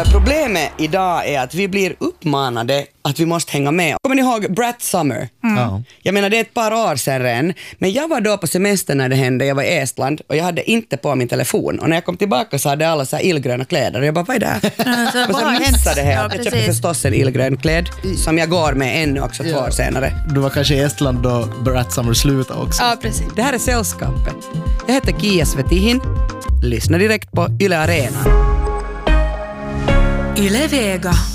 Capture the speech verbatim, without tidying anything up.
Problemet idag är att vi blir uppmanade att vi måste hänga med. Kommer ni ihåg Brat Summer? Mm. Ja. Jag menar, det är ett par år sedan redan. Men jag var då på semester när det hände. Jag var i Estland och jag hade inte på min telefon. Och när jag kom tillbaka så hade alla så här illgröna kläder. Och jag bara, vad är det här? Så och så missade det här. Ja, jag köpte förstås en illgrön kläd som jag går med ännu också två Ja. år senare. Du var kanske i Estland då Brat Summer slutade också. Ja, precis. Det här är Sällskapet. Jag heter Kia Svetihin. Lyssna direkt på Yle Arena. Yle Vega.